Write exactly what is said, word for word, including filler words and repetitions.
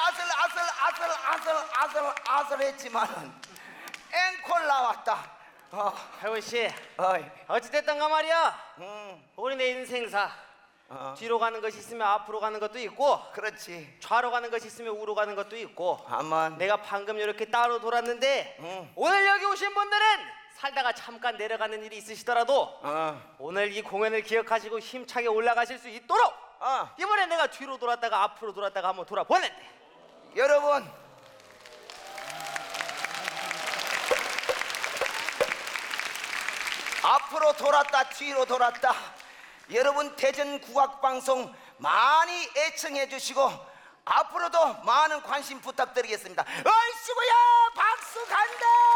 아슬 아슬 아슬 아슬 아슬 아슬했지만은 앵콜 나왔다. 어, 혜원 씨, 어이, 어찌됐던가 말이야. 음, 우리 내 인생사 어, 뒤로 가는 것이 있으면 앞으로 가는 것도 있고 그렇지. 좌로 가는 것이 있으면 우로 가는 것도 있고 아만, 내가 방금 이렇게 따로 돌았는데 응. 오늘 여기 오신 분들은 살다가 잠깐 내려가는 일이 있으시더라도 어, 오늘 이 공연을 기억하시고 힘차게 올라가실 수 있도록 어, 이번에 내가 뒤로 돌았다가 앞으로 돌았다가 한번 돌아보냈대. 여러분. 앞으로 돌았다 뒤로 돌았다. 여러분 대전 국악방송 많이 애청해 주시고 앞으로도 많은 관심 부탁드리겠습니다. 얼씨구야 박수 간다.